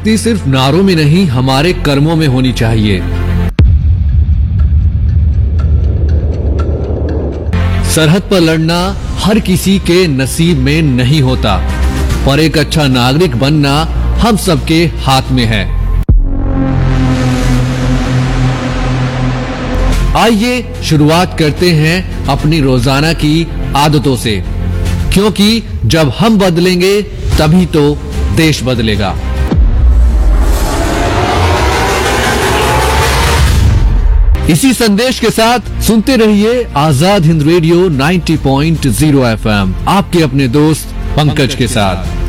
देशभक्ति सिर्फ नारों में नहीं, हमारे कर्मों में होनी चाहिए। सरहद पर लड़ना हर किसी के नसीब में नहीं होता, पर एक अच्छा नागरिक बनना हम सबके हाथ में है। आइए शुरुआत करते हैं अपनी रोजाना की आदतों से, क्योंकि जब हम बदलेंगे तभी तो देश बदलेगा। इसी संदेश के साथ सुनते रहिए आजाद हिंद रेडियो 90.0 FM, आपके अपने दोस्त पंकज के साथ।